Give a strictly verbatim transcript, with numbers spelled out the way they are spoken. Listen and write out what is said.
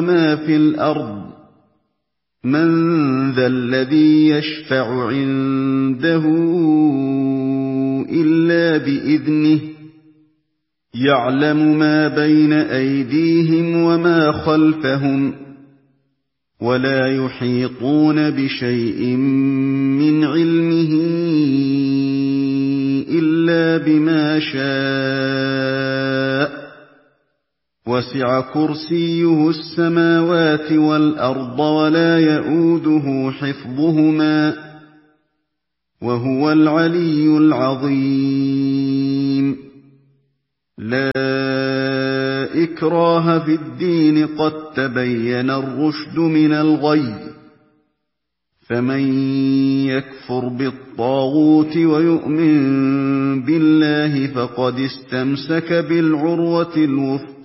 وَمَا فِي الْأَرْضِ مَن ذَا الَّذِي يَشْفَعُ عِندَهُ إِلَّا بِإِذْنِهِ يَعْلَمُ مَا بَيْنَ أَيْدِيهِمْ وَمَا خَلْفَهُمْ وَلَا يُحِيطُونَ بِشَيْءٍ مِّنْ عِلْمِهِ إِلَّا بِمَا شَاءَ وَسِعَ كُرْسِيُّهُ السَّمَاوَاتِ وَالْأَرْضَ وَلَا يَئُودُهُ حِفْظُهُمَا وَهُوَ الْعَلِيُّ الْعَظِيمُ لَا إِكْرَاهَ فِي الدِّينِ قَد تَّبَيَّنَ الرُّشْدُ مِنَ الْغَيِّ فَمَن يَكْفُرْ بِالطَّاغُوتِ وَيُؤْمِن بِاللَّهِ فَقَدِ اسْتَمْسَكَ بِالْعُرْوَةِ الْوُثْقَى